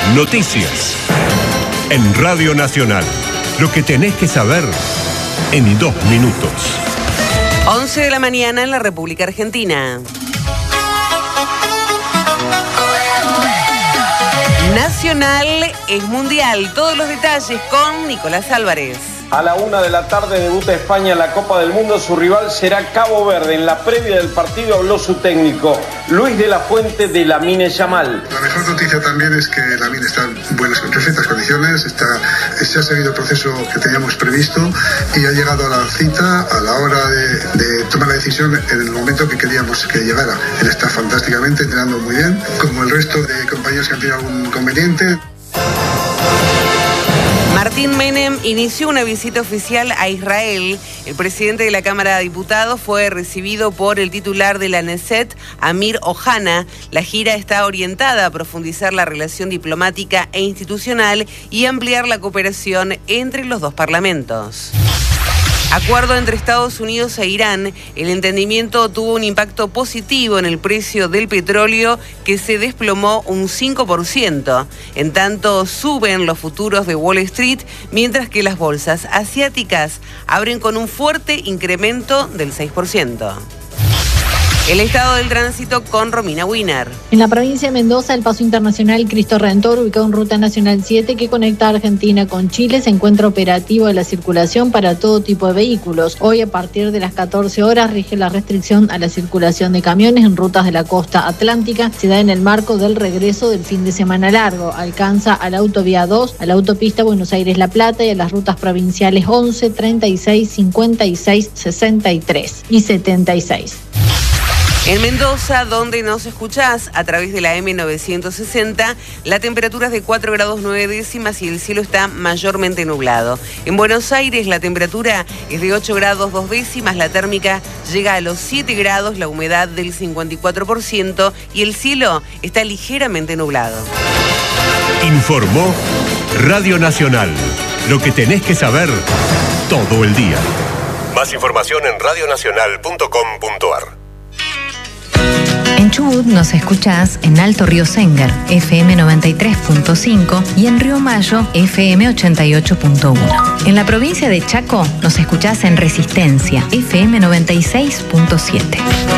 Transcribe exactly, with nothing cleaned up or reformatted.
Noticias. En Radio Nacional. Lo que tenés que saber en dos minutos. once de la mañana en la República Argentina. Nacional es mundial. Todos los detalles con Nicolás Álvarez. A la una de la tarde debuta España en la Copa del Mundo. Su rival será Cabo Verde. En la previa del partido habló su técnico, Luis de la Fuente, de Lamine Yamal. La mejor noticia también es que Lamine está en buenas, perfectas condiciones. Está, se ha seguido el proceso que teníamos previsto y ha llegado a la cita a la hora de, de tomar la decisión en el momento que queríamos que llegara. Él está fantásticamente, entrenando muy bien, como el resto de compañeros que han tenido algún inconveniente. Martín Menem inició una visita oficial a Israel. El presidente de la Cámara de Diputados fue recibido por el titular de la Knesset, Amir Ohana. La gira está orientada a profundizar la relación diplomática e institucional y ampliar la cooperación entre los dos parlamentos. Acuerdo entre Estados Unidos e Irán. El entendimiento tuvo un impacto positivo en el precio del petróleo, que se desplomó un cinco por ciento. En tanto, suben los futuros de Wall Street, mientras que las bolsas asiáticas abren con un fuerte incremento del seis por ciento. El estado del tránsito con Romina Wiener. En la provincia de Mendoza, el paso internacional Cristo Redentor, ubicado en Ruta Nacional siete, que conecta a Argentina con Chile, se encuentra operativo de la circulación para todo tipo de vehículos. Hoy, a partir de las catorce horas, rige la restricción a la circulación de camiones en rutas de la costa atlántica. Se da en el marco del regreso del fin de semana largo. Alcanza a la autovía dos, a la autopista Buenos Aires-La Plata y a las rutas provinciales once, treinta y seis, cincuenta y seis, sesenta y tres y setenta y seis. En Mendoza, donde nos escuchás a través de la eme novecientos sesenta, la temperatura es de cuatro grados nueve décimas y el cielo está mayormente nublado. En Buenos Aires, la temperatura es de ocho grados dos décimas, la térmica llega a los siete grados, la humedad del cincuenta y cuatro por ciento y el cielo está ligeramente nublado. Informó Radio Nacional. Lo que tenés que saber todo el día. Más información en radio nacional punto com punto ar. En Chubut nos escuchás en Alto Río Sengar, efe eme noventa y tres punto cinco, y en Río Mayo, efe eme ochenta y ocho punto uno. En la provincia de Chaco nos escuchás en Resistencia, efe eme noventa y seis punto siete.